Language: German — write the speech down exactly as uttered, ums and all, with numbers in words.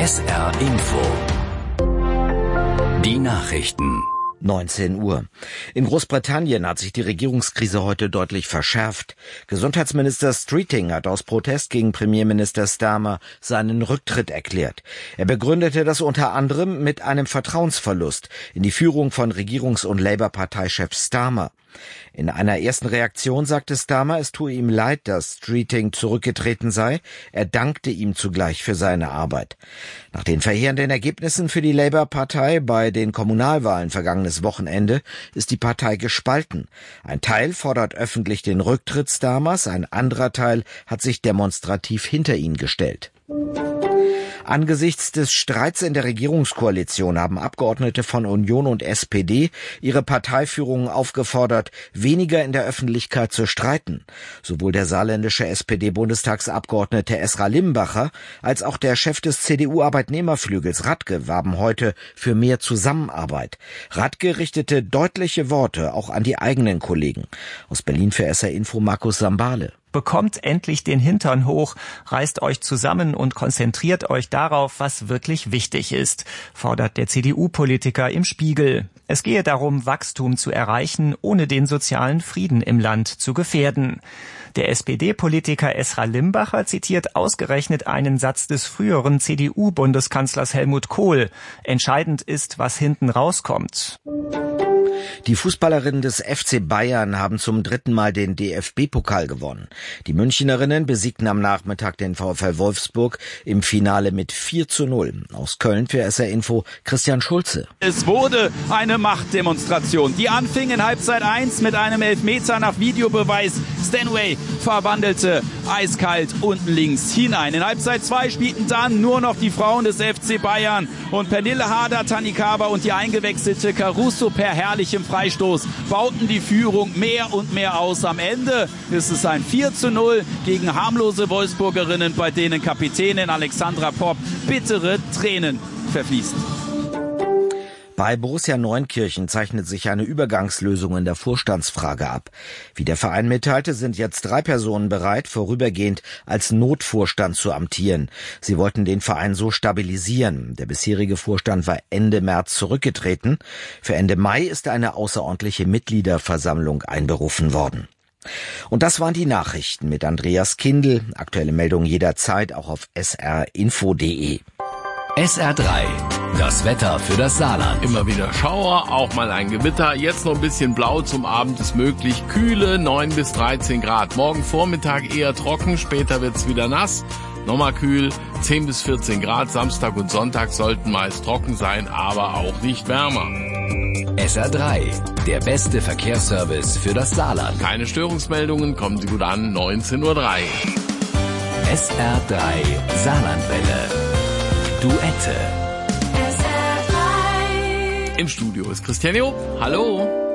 S R Info. Die Nachrichten. neunzehn Uhr. In Großbritannien hat sich die Regierungskrise heute deutlich verschärft. Gesundheitsminister Streeting hat aus Protest gegen Premierminister Starmer seinen Rücktritt erklärt. Er begründete das unter anderem mit einem Vertrauensverlust in die Führung von Regierungs- und Labour-Parteichef Starmer. In einer ersten Reaktion sagte Starmer, es tue ihm leid, dass Streeting zurückgetreten sei. Er dankte ihm zugleich für seine Arbeit. Nach den verheerenden Ergebnissen für die Labour-Partei bei den Kommunalwahlen vergangenes Wochenende ist die Partei gespalten. Ein Teil fordert öffentlich den Rücktritt Starmers, ein anderer Teil hat sich demonstrativ hinter ihn gestellt. Angesichts des Streits in der Regierungskoalition haben Abgeordnete von Union und S P D ihre Parteiführungen aufgefordert, weniger in der Öffentlichkeit zu streiten. Sowohl der saarländische S P D-Bundestagsabgeordnete Esra Limbacher als auch der Chef des C D U-Arbeitnehmerflügels Radke warben heute für mehr Zusammenarbeit. Radke richtete deutliche Worte auch an die eigenen Kollegen. Aus Berlin für S R Info Markus Sambale. Bekommt endlich den Hintern hoch, reißt euch zusammen und konzentriert euch darauf, was wirklich wichtig ist, fordert der C D U-Politiker im Spiegel. Es gehe darum, Wachstum zu erreichen, ohne den sozialen Frieden im Land zu gefährden. Der S P D-Politiker Esra Limbacher zitiert ausgerechnet einen Satz des früheren C D U-Bundeskanzlers Helmut Kohl. Entscheidend ist, was hinten rauskommt. Die Fußballerinnen des F C Bayern haben zum dritten Mal den D F B-Pokal gewonnen. Die Münchnerinnen besiegten am Nachmittag den VfL Wolfsburg im Finale mit vier zu null. Aus Köln für S R Info Christian Schulze. Es wurde eine Machtdemonstration. Die anfing in Halbzeit eins mit einem Elfmeter nach Videobeweis. Stanway verwandelte eiskalt unten links hinein. In Halbzeit zwei spielten dann nur noch die Frauen des F C Bayern und Pernille Harder, Tanikawa und die eingewechselte Caruso per herrlichem Freistoß bauten die Führung mehr und mehr aus. Am Ende ist es ein vier zu null gegen harmlose Wolfsburgerinnen, bei denen Kapitänin Alexandra Popp bittere Tränen verfließt. Bei Borussia Neunkirchen zeichnet sich eine Übergangslösung in der Vorstandsfrage ab. Wie der Verein mitteilte, sind jetzt drei Personen bereit, vorübergehend als Notvorstand zu amtieren. Sie wollten den Verein so stabilisieren. Der bisherige Vorstand war Ende März zurückgetreten. Für Ende Mai ist eine außerordentliche Mitgliederversammlung einberufen worden. Und das waren die Nachrichten mit Andreas Kindl. Aktuelle Meldungen jederzeit auch auf s r info punkt d e. S R drei. Das Wetter für das Saarland. Immer wieder Schauer, auch mal ein Gewitter. Jetzt noch ein bisschen blau, zum Abend ist möglich. Kühle neun bis dreizehn Grad. Morgen Vormittag eher trocken, später wird's wieder nass. Nochmal kühl, zehn bis vierzehn Grad. Samstag und Sonntag sollten meist trocken sein, aber auch nicht wärmer. S R drei. Der beste Verkehrsservice für das Saarland. Keine Störungsmeldungen, kommen Sie gut an, neunzehn Uhr drei. S R drei Saarlandwelle. Duette. Im Studio ist Christian Job. Hallo.